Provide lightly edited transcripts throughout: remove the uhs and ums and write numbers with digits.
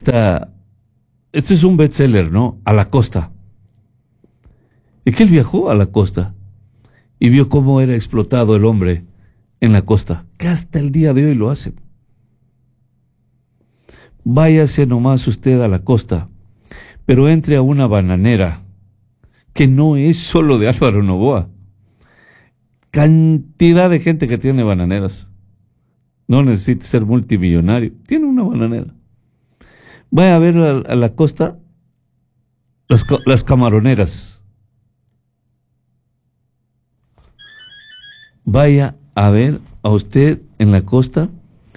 Este es un bestseller, ¿no? A la costa. Y que él viajó a la costa y vio cómo era explotado el hombre en la costa, que hasta el día de hoy lo hacen. Váyase nomás usted a la costa, pero entre a una bananera, que no es solo de Álvaro Noboa. Cantidad de gente que tiene bananeras. No necesita ser multimillonario, tiene una bananera. Vaya a ver a la costa las camaroneras. Vaya a ver a usted en la costa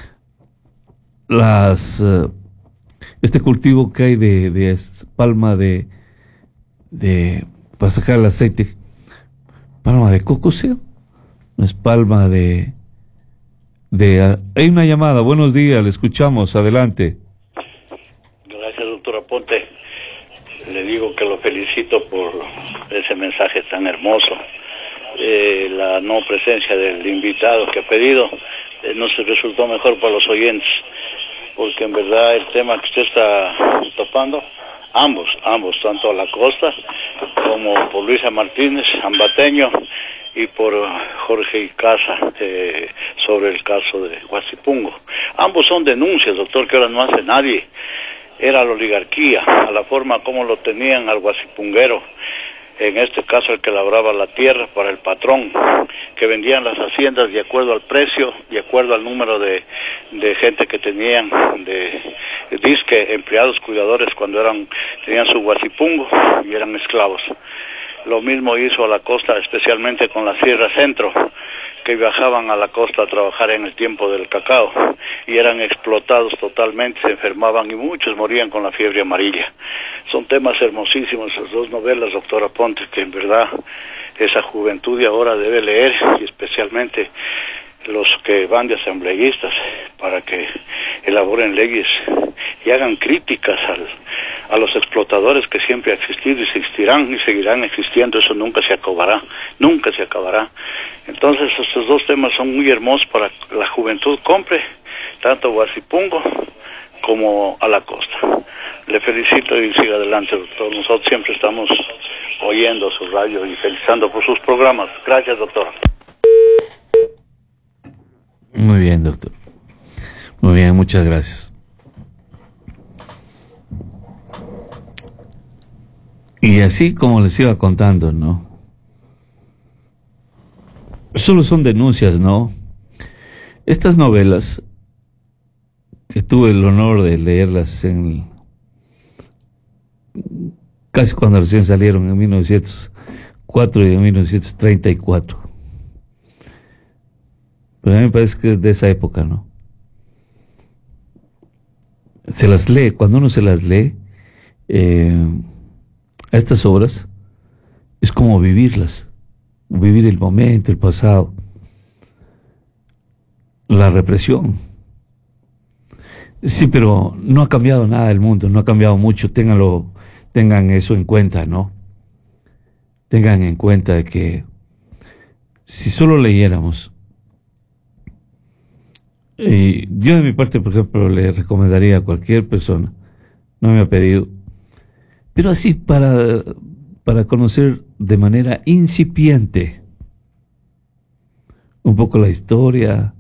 este cultivo que hay de palma de para sacar el aceite, palma de coco, ¿sí? No es palma hay una llamada. Buenos días, le escuchamos, adelante. Gracias, doctor Aponte. Le digo que lo felicito por ese mensaje tan hermoso. La no presencia del invitado que ha pedido nos resultó mejor para los oyentes, porque en verdad el tema que usted está topando, ambos, tanto a la costa como por Luisa Martínez, ambateño, y por Jorge Icaza, sobre el caso de Guasipungo. Ambos son denuncias, doctor, que ahora no hace nadie. Era la oligarquía, a la forma como lo tenían al guasipunguero, en este caso el que labraba la tierra para el patrón, que vendían las haciendas de acuerdo al precio, de acuerdo al número de gente que tenían, de disque empleados cuidadores cuando tenían su guasipungo y eran esclavos. Lo mismo hizo a la costa, especialmente con la Sierra Centro, que viajaban a la costa a trabajar en el tiempo del cacao y eran explotados totalmente, se enfermaban y muchos morían con la fiebre amarilla. Son temas hermosísimos, esas dos novelas, doctora Ponte, que en verdad esa juventud de ahora debe leer, y especialmente los que van de asambleístas, para que elaboren leyes y hagan críticas a los explotadores que siempre han existido y existirán y seguirán existiendo. Eso nunca se acabará. Entonces estos dos temas son muy hermosos para que la juventud compre, tanto Guasipungo como a la costa. Le felicito y siga adelante, doctor. Nosotros siempre estamos oyendo su radio y felicitando por sus programas. Gracias, doctor. Muy bien, doctor. Muy bien, muchas gracias. Y así como les iba contando, ¿no? Solo son denuncias, ¿no? Estas novelas, que tuve el honor de leerlas casi cuando recién salieron, en 1904 y en 1934. Pero a mí me parece que es de esa época, ¿no? Se las lee, cuando uno se las lee, a estas obras, es como vivirlas, vivir el momento, el pasado, la represión. Sí, pero no ha cambiado nada el mundo, no ha cambiado mucho, tengan eso en cuenta, ¿no? Tengan en cuenta de que si solo leyéramos, yo de mi parte, por ejemplo, le recomendaría a cualquier persona, no me ha pedido, pero así para conocer de manera incipiente un poco la historia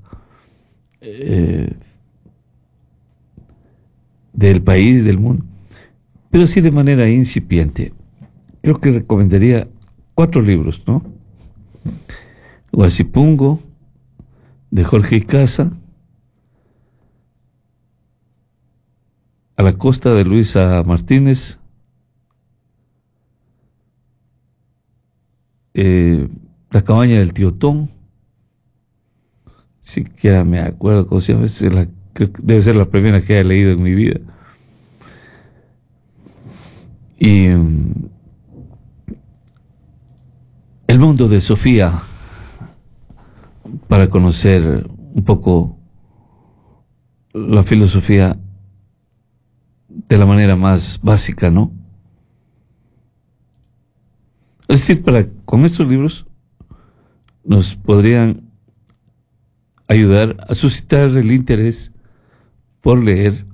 del país, del mundo, pero sí de manera incipiente. Creo que recomendaría 4 libros, ¿no? Guasipungo, de Jorge Icaza, A la costa, de Luisa Martínez, La cabaña del tío Tom, siquiera me acuerdo cómo se llama, debe ser la primera que haya leído en mi vida. Y El mundo de Sofía, para conocer un poco la filosofía de la manera más básica, ¿no? Es decir, con estos libros nos podrían ayudar a suscitar el interés por leer